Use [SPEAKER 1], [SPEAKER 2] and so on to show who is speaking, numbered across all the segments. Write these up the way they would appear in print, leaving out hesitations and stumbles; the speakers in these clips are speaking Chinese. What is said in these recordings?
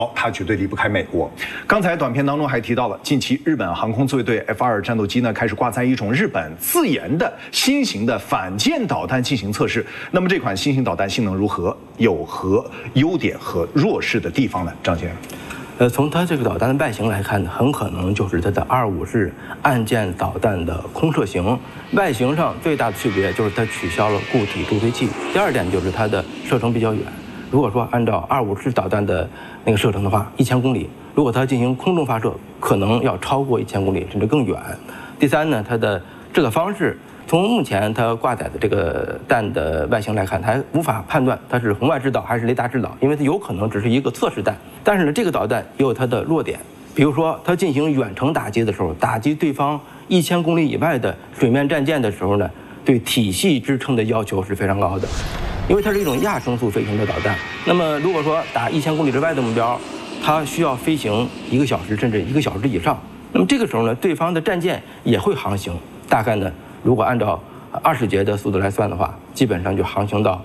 [SPEAKER 1] 它绝对离不开美国。刚才短片当中还提到了，近期日本航空自卫队 F-2战斗机呢开始挂载一种日本自研的新型的反舰导弹进行测试。那么这款新型导弹性能如何？有何优点和弱势的地方呢？张先生。
[SPEAKER 2] 从它这个导弹的外形来看呢，很可能就是它的2.5式岸舰导弹的空射型。外形上最大的区别就是它取消了固体助推器。第二点就是它的射程比较远。如果说按照2.5式导弹的那个射程的话，1000公里，如果它进行空中发射，可能要超过1000公里，甚至更远。第三呢，它的制造方式，从目前它挂载的这个弹的外形来看，它还无法判断它是红外制导还是雷达制导，因为它有可能只是一个测试弹。但是呢，这个导弹也有它的弱点，比如说它进行远程打击的时候，打击对方1000公里以外的水面战舰的时候呢，对体系支撑的要求是非常高的。因为它是一种亚声速飞行的导弹，那么如果说打1000公里之外的目标，它需要飞行1个小时甚至1个小时以上。那么这个时候呢，对方的战舰也会航行，大概呢，如果按照20节的速度来算的话，基本上就航行到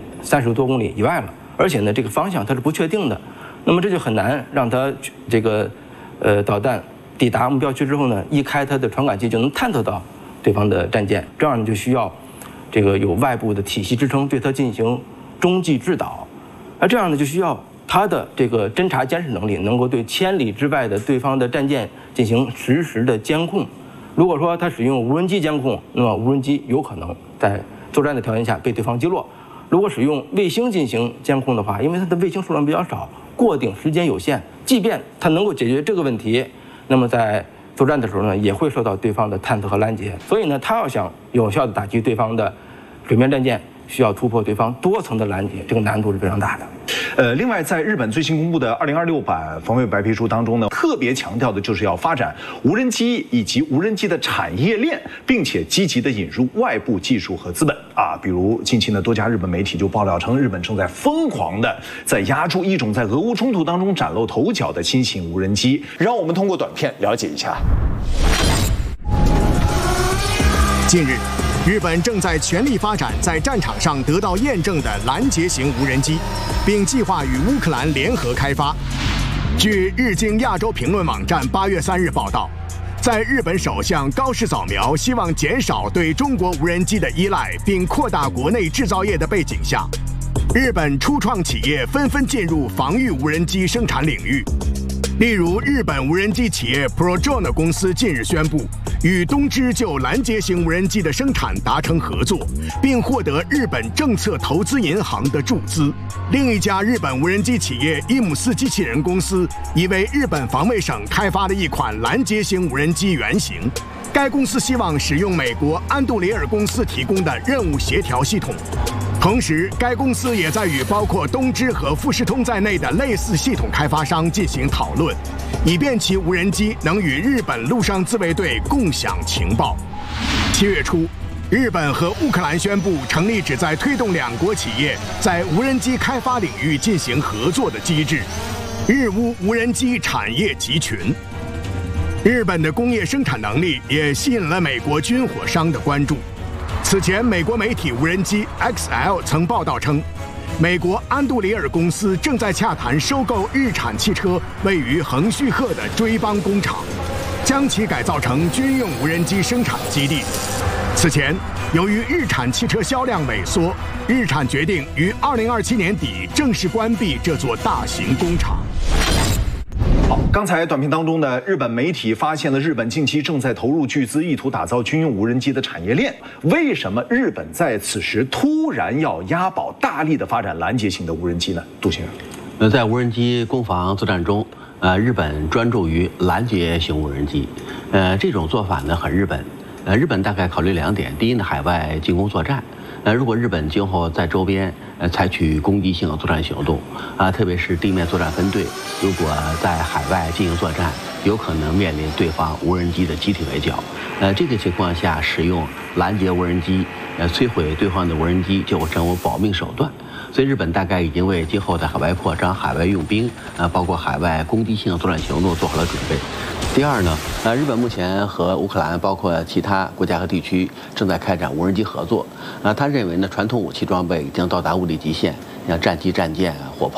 [SPEAKER 2] 30多公里以外了。而且呢，这个方向它是不确定的，那么这就很难让它这个导弹抵达目标区之后呢，一开它的传感器就能探测到对方的战舰，这样呢就需要这个有外部的体系支撑对它进行中继制导，那这样呢就需要它的这个侦察监视能力能够对千里之外的对方的战舰进行实时的监控。如果说它使用无人机监控，那么无人机有可能在作战的条件下被对方击落。如果使用卫星进行监控的话，因为它的卫星数量比较少，过顶时间有限，即便它能够解决这个问题，那么在作战的时候呢，也会受到对方的探测和拦截。所以呢，它要想有效的打击对方的水面战舰，需要突破对方多层的拦截，这个难度是非常大的。
[SPEAKER 1] 另外，在日本最新公布的2026版防卫白皮书当中呢，特别强调的就是要发展无人机以及无人机的产业链，并且积极的引入外部技术和资本啊。比如近期呢，多家日本媒体就爆料称，日本正在疯狂的在压住一种在俄乌冲突当中崭露头角的新型无人机。让我们通过短片了解一下。
[SPEAKER 3] 近日，日本正在全力发展在战场上得到验证的拦截型无人机，并计划与乌克兰联合开发。据日经亚洲评论网站8月3日报道，在日本首相高市早苗希望减少对中国无人机的依赖，并扩大国内制造业的背景下，日本初创企业纷纷进入防御无人机生产领域。例如，日本无人机企业 ProDrone 公司近日宣布，与东芝就拦截型无人机的生产达成合作，并获得日本政策投资银行的注资。另一家日本无人机企业伊姆斯机器人公司已为日本防卫省开发了一款拦截型无人机原型。该公司希望使用美国安杜雷尔公司提供的任务协调系统。同时，该公司也在与包括东芝和富士通在内的类似系统开发商进行讨论，以便其无人机能与日本陆上自卫队共享情报。7月初，日本和乌克兰宣布成立旨在推动两国企业在无人机开发领域进行合作的机制——日乌无人机产业集群。日本的工业生产能力也吸引了美国军火商的关注。此前，美国媒体无人机 XL 曾报道称，美国安杜里尔公司正在洽谈收购日产汽车位于横须贺的追邦工厂，将其改造成军用无人机生产基地。此前，由于日产汽车销量萎缩，日产决定于2027年底正式关闭这座大型工厂。
[SPEAKER 1] 好，刚才短片当中呢，日本媒体发现了日本近期正在投入巨资，意图打造军用无人机的产业链。为什么日本在此时突然要押宝，大力的发展拦截型的无人机呢？杜先生，
[SPEAKER 4] 在无人机攻防作战中，日本专注于拦截型无人机，这种做法呢很日本。日本大概考虑2点：第一呢，海外进攻作战。如果日本今后在周边采取攻击性作战行动特别是地面作战分队，如果在海外进行作战，有可能面临对方无人机的集体围剿。这个情况下，使用拦截无人机摧毁对方的无人机就会成为保命手段。所以日本大概已经为今后的海外扩张、海外用兵包括海外攻击性作战行动做好了准备。第二呢，日本目前和乌克兰包括其他国家和地区正在开展无人机合作。他认为呢，传统武器装备已经到达物理极限，像战机、战舰、火炮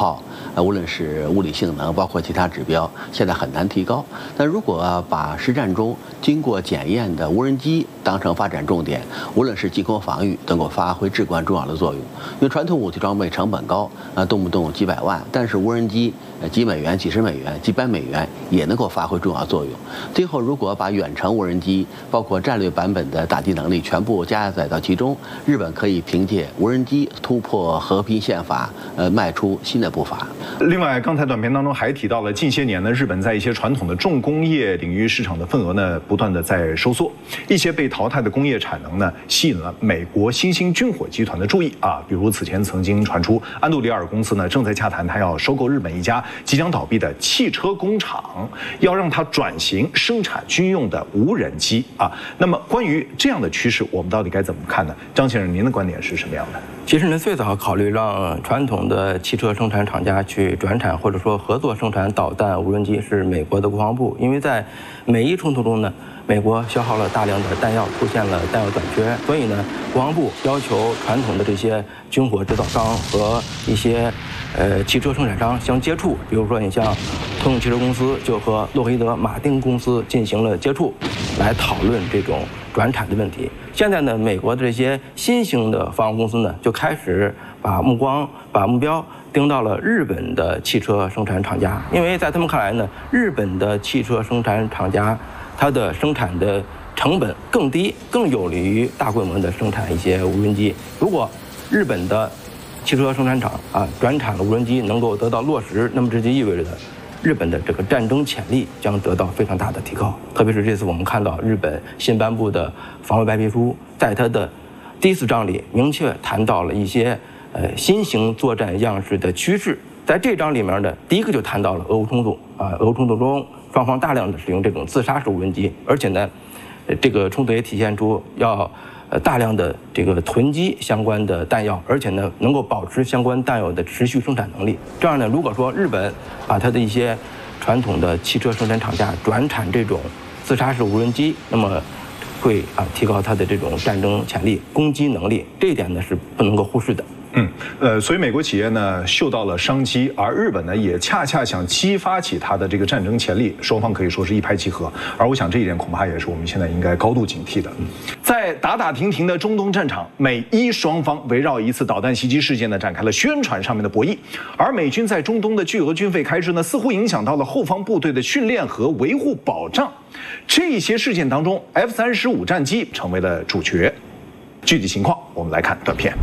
[SPEAKER 4] 无论是物理性能，包括其他指标，现在很难提高。但如果把实战中经过检验的无人机当成发展重点，无论是进攻防御，能够发挥至关重要的作用。因为传统武器装备成本高，动不动几百万，但是无人机几美元、几十美元、几百美元也能够发挥重要作用。最后，如果把远程无人机，包括战略版本的打击能力全部加载到其中，日本可以凭借无人机突破和平宪法，迈出新的步伐。
[SPEAKER 1] 另外，刚才短片当中还提到了，近些年呢，日本在一些传统的重工业领域市场的份额呢，不断的在收缩。一些被淘汰的工业产能呢，吸引了美国新兴军火集团的注意啊。比如此前曾经传出，安杜里尔公司呢正在洽谈，他要收购日本一家即将倒闭的汽车工厂，要让它转型生产军用的无人机啊。那么关于这样的趋势，我们到底该怎么看呢？张先生，您的观点是什么样的？
[SPEAKER 2] 其实呢，最早考虑让传统的汽车生产厂家去转产或者说合作生产导弹、无人机是美国的国防部，因为在美伊冲突中呢，美国消耗了大量的弹药，出现了弹药短缺，所以呢，国防部要求传统的这些军火制造商和一些汽车生产商相接触，比如说你像通用汽车公司就和洛克希德马丁公司进行了接触，来讨论这种转产的问题。现在呢，美国的这些新兴的防务公司呢，就开始把目标盯到了日本的汽车生产厂家，因为在他们看来呢，日本的汽车生产厂家它的生产的成本更低，更有利于大规模的生产一些无人机。如果日本的汽车生产厂转产了无人机能够得到落实，那么这就意味着日本的这个战争潜力将得到非常大的提高。特别是这次我们看到日本新颁布的防卫白皮书，在它的第4章里明确谈到了一些新型作战样式的趋势。在这章里面的第一个就谈到了俄乌冲突俄乌冲突中双方大量的使用这种自杀式无人机，而且呢，这个冲突也体现出要大量的这个囤积相关的弹药，而且呢能够保持相关弹药的持续生产能力。这样呢，如果说日本把它的一些传统的汽车生产厂家转产这种自杀式无人机，那么会提高它的这种战争潜力、攻击能力，这一点呢是不能够忽视的。
[SPEAKER 1] 所以美国企业呢嗅到了商机，而日本呢也恰恰想激发起它的这个战争潜力，双方可以说是一拍即合。而我想这一点恐怕也是我们现在应该高度警惕的。在打打停停的中东战场，美伊双方围绕一次导弹袭击事件呢展开了宣传上面的博弈，而美军在中东的巨额军费开支呢，似乎影响到了后方部队的训练和维护保障。这些事件当中 ，F-35战机成为了主角。具体情况，我们来看短片。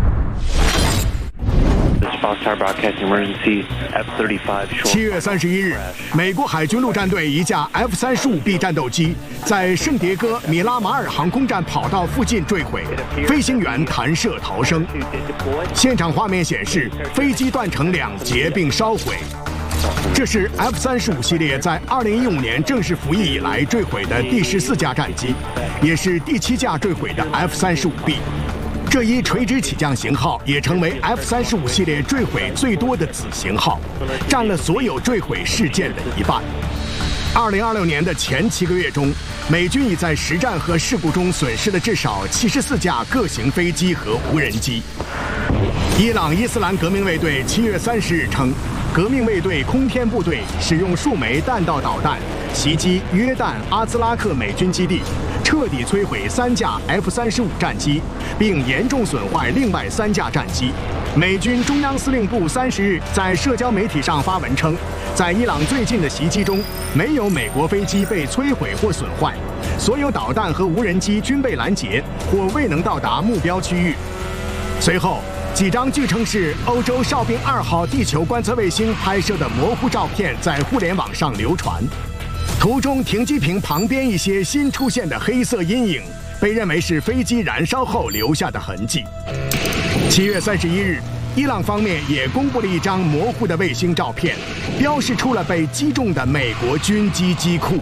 [SPEAKER 3] 7月31日，美国海军陆战队一架 F-35B 战斗机在圣迭戈米拉马尔航空站跑道附近坠毁，飞行员弹射逃生。现场画面显示，飞机断成2截并烧毁。这是 F-35系列在2015年正式服役以来坠毁的第14架战机，也是第7架坠毁的 F-35B。这一垂直起降型号也成为 F-35系列坠毁最多的子型号，占了所有坠毁事件的1半。2026年的前7个月中，美军已在实战和事故中损失了至少74架各型飞机和无人机。伊朗伊斯兰革命卫队7月30日称，革命卫队空天部队使用数枚弹道导弹袭击约旦阿兹拉克美军基地，彻底摧毁3架 F-35战机，并严重损坏另外3架战机。美军中央司令部30日在社交媒体上发文称，在伊朗最近的袭击中，没有美国飞机被摧毁或损坏，所有导弹和无人机均被拦截或未能到达目标区域。随后，几张据称是欧洲哨兵2号地球观测卫星拍摄的模糊照片在互联网上流传，图中停机坪旁边一些新出现的黑色阴影，被认为是飞机燃烧后留下的痕迹。7月31日，伊朗方面也公布了一张模糊的卫星照片，标示出了被击中的美国军机机库。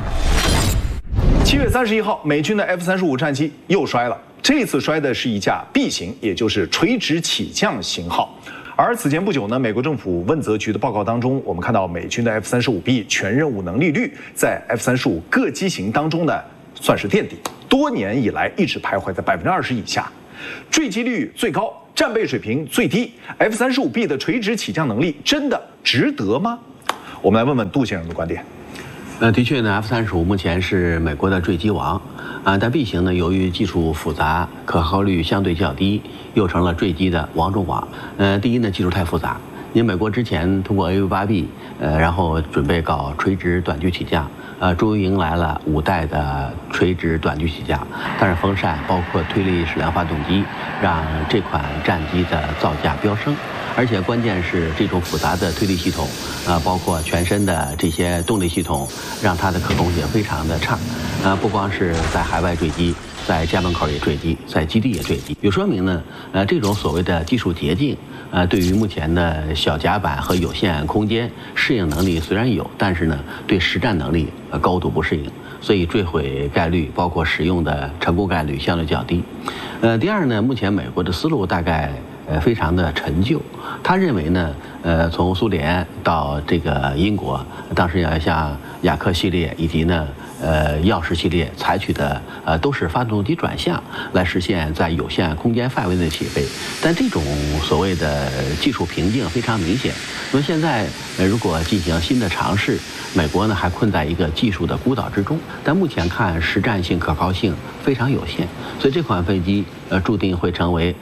[SPEAKER 1] 7月31号，美军的 F-35战机又摔了。这次摔的是一架 B 型，也就是垂直起降型号。而此前不久呢，美国政府问责局的报告当中，我们看到美军的 F-35B 全任务能力率在 F-35各机型当中呢算是垫底，多年以来一直徘徊在20%以下，坠机率最高，战备水平最低。F-35B 的垂直起降能力真的值得吗？我们来问问杜先生的观点。
[SPEAKER 4] 的确呢 ，F-35目前是美国的坠机王啊，但 B 型呢，由于技术复杂，可靠率相对较低，又成了坠机的王中王。第一呢，技术太复杂，因为美国之前通过 AV-8B，然后准备搞垂直短距起降。终于迎来了5代的垂直短距起降，但是风扇包括推力矢量发动机，让这款战机的造价飙升，而且关键是这种复杂的推力系统，包括全身的这些动力系统，让它的可控性非常的差，不光是在海外坠机，在家门口也坠机，在基地也坠机，也说明呢，这种所谓的技术捷径，对于目前的小甲板和有限空间适应能力虽然有，但是呢，对实战能力高度不适应，所以坠毁概率包括使用的成功概率相对较低。第二呢，目前美国的思路大概非常的陈旧，他认为呢，从苏联到这个英国，当时要像雅克系列以及呢。钥匙系列采取的都是发动机转向来实现在有限空间范围内起飞，但这种所谓的技术瓶颈非常明显。那么现在如果进行新的尝试，美国呢还困在一个技术的孤岛之中，但目前看实战性可靠性非常有限，所以这款飞机注定会成为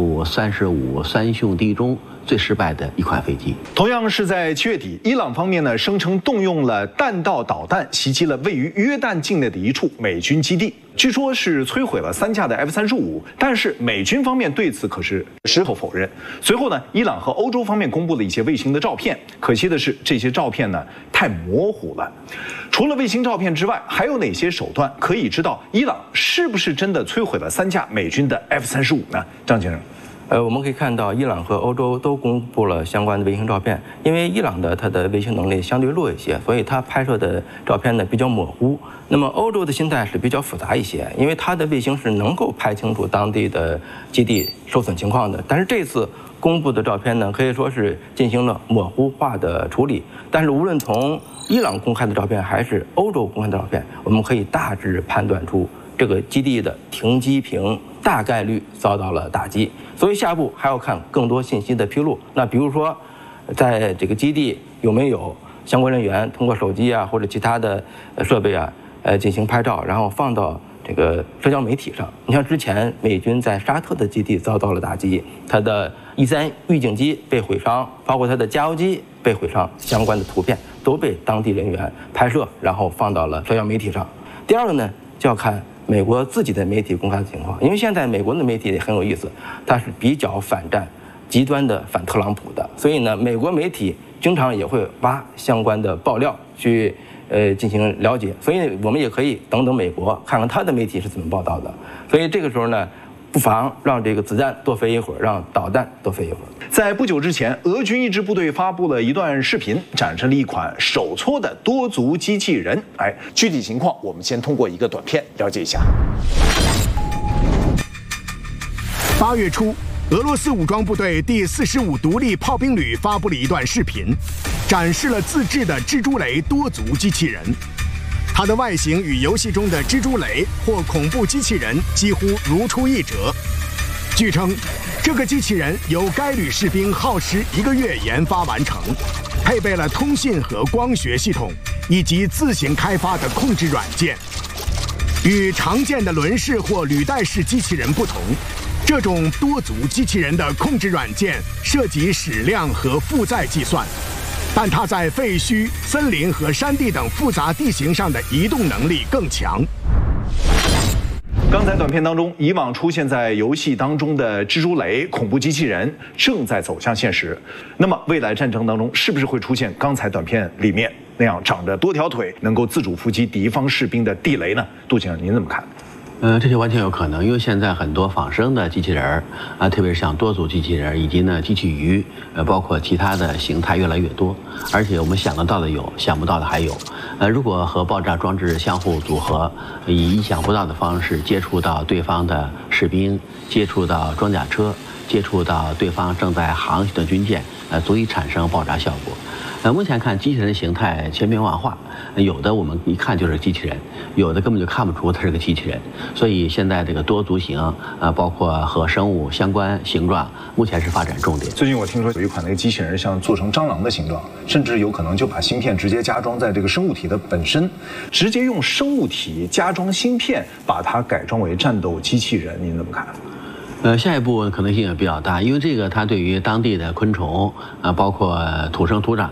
[SPEAKER 4] F-35三兄弟中最失败的一款飞机。
[SPEAKER 1] 同样是在7月底，伊朗方面呢声称动用了弹道导弹袭击了位于约旦境内的一处美军基地，据说是摧毁了3架的 F-35，但是美军方面对此可是矢口否认。随后呢，伊朗和欧洲方面公布了一些卫星的照片，可惜的是这些照片呢太模糊了。除了卫星照片之外，还有哪些手段可以知道伊朗是不是真的摧毁了3架美军的 F-35呢？张先生。
[SPEAKER 2] 我们可以看到，伊朗和欧洲都公布了相关的卫星照片。因为伊朗它的卫星能力相对弱一些，所以它拍摄的照片呢比较模糊。那么欧洲的心态是比较复杂一些，因为它的卫星是能够拍清楚当地的基地受损情况的。但是这次公布的照片呢，可以说是进行了模糊化的处理。但是无论从伊朗公开的照片还是欧洲公开的照片，我们可以大致判断出这个基地的停机坪大概率遭到了打击，所以下步还要看更多信息的披露。那比如说，在这个基地有没有相关人员通过手机啊或者其他的设备啊，进行拍照，然后放到这个社交媒体上。你像之前美军在沙特的基地遭到了打击，它的E3预警机被毁伤，包括它的加油机被毁伤，相关的图片都被当地人员拍摄，然后放到了社交媒体上。第二个呢，就要看美国自己的媒体公开的情况，因为现在美国的媒体也很有意思，它是比较反战、极端的反特朗普的，所以呢，美国媒体经常也会挖相关的爆料去进行了解，所以我们也可以等等美国，看看他的媒体是怎么报道的。所以这个时候呢，不妨让这个子弹多飞一会儿，让导弹多飞一会儿。
[SPEAKER 1] 在不久之前，俄军一支部队发布了一段视频，展示了一款手搓的多足机器人。具体情况我们先通过一个短片了解一下。
[SPEAKER 3] 8月初，俄罗斯武装部队第45独立炮兵旅发布了一段视频，展示了自制的蜘蛛雷多足机器人。它的外形与游戏中的蜘蛛雷或恐怖机器人几乎如出一辙。据称，这个机器人由该旅士兵耗时1个月研发完成，配备了通信和光学系统，以及自行开发的控制软件。与常见的轮式或履带式机器人不同，这种多足机器人的控制软件涉及矢量和负载计算，但它在废墟、森林和山地等复杂地形上的移动能力更强。
[SPEAKER 1] 刚才短片当中，以往出现在游戏当中的蜘蛛雷、恐怖机器人正在走向现实。那么未来战争当中，是不是会出现刚才短片里面那样长着多条腿、能够自主伏击敌方士兵的地雷呢？杜先生，您怎么看？
[SPEAKER 4] 这些完全有可能，因为现在很多仿生的机器人啊，特别是像多足机器人以及呢机器鱼，包括其他的形态越来越多，而且我们想得到的有，想不到的还有。如果和爆炸装置相互组合，以意想不到的方式接触到对方的士兵，接触到装甲车，接触到对方正在航行的军舰，足以产生爆炸效果。 目前看机器人形态千变万化，有的我们一看就是机器人，有的根本就看不出它是个机器人。所以现在这个多足型包括和生物相关形状，目前是发展重点。
[SPEAKER 1] 最近我听说有一款那个机器人像做成蟑螂的形状，甚至有可能就把芯片直接加装在这个生物体的本身，直接用生物体加装芯片，把它改装为战斗机器人。您怎么看？
[SPEAKER 4] 下一步可能性也比较大，因为这个它对于当地的昆虫包括土生土长